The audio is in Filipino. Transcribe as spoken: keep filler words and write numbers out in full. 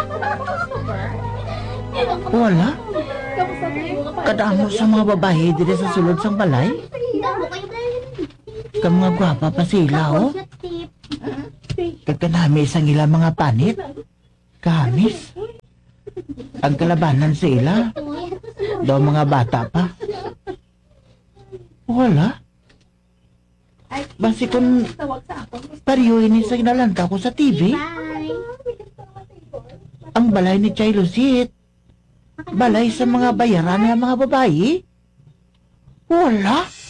Wala? Kadamo sa mga babae dito sa sulod sang balay? Ka mga gwapa pa sila, oh. Kagkanami sang ila mga panit. Kamis. Ang kalabanan sila. Daw mga bata pa. Wala? Basi kung pariyo ini sa inalanta ko sa T V. Ang balay ni Chay Lucit. Balay sa mga bayaran ng mga babae. Wala?